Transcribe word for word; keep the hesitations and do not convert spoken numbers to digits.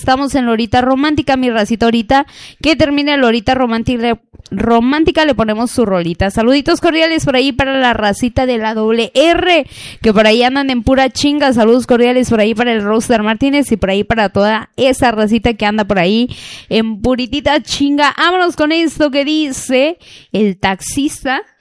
Estamos en la horita romántica, mi racita ahorita. Que termine la horita romántica, romántica, le ponemos su rolita. Saluditos cordiales por ahí para la racita de la doble R, que por ahí andan en pura chinga. Saludos cordiales por ahí para el Roster Martínez y por ahí para toda esa racita que anda por ahí en puritita chinga. Vámonos con esto que dice el taxista.